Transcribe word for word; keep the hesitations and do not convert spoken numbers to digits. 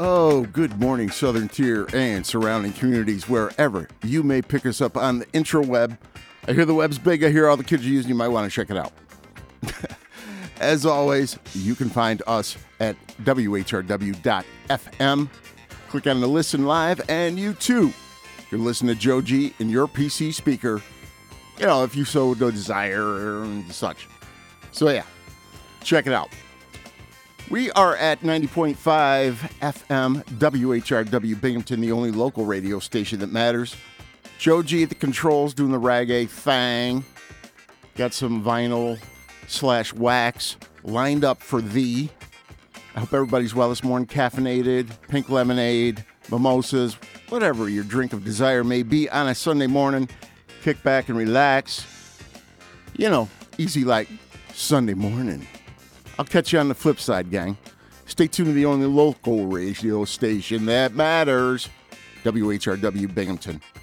Oh, good morning, Southern Tier and surrounding communities, wherever you may pick us up on the intraweb. I hear the web's big. I hear all the kids are using. You might want to check it out. As always, you can find us at W H R W dot F M. Click on the Listen Live, and you too can listen to Joe G in your P C speaker, you know, if you so desire and such. So, yeah, check it out. We are at ninety point five F M, W H R W Binghamton, the only local radio station that matters. Joe G at the controls doing the reggae thing. Got some vinyl slash wax lined up for thee. I hope everybody's well this morning. Caffeinated, pink lemonade, mimosas, whatever your drink of desire may be on a Sunday morning. Kick back and relax. You know, easy like Sunday morning. I'll catch you on the flip side, gang. Stay tuned to the only local radio station that matters, W H R W Binghamton.